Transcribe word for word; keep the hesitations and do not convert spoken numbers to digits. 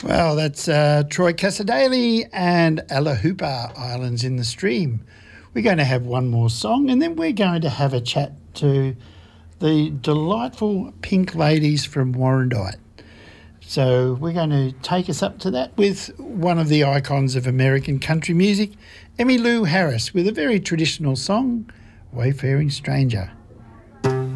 Well, that's uh, Troy Casadale and Alla Hooper, Islands in the Stream. We're going to have one more song and then we're going to have a chat to the delightful Pink Ladies from Warrandyte. So we're going to take us up to that with one of the icons of American country music, Emmylou Harris, with a very traditional song, Wayfaring Stranger.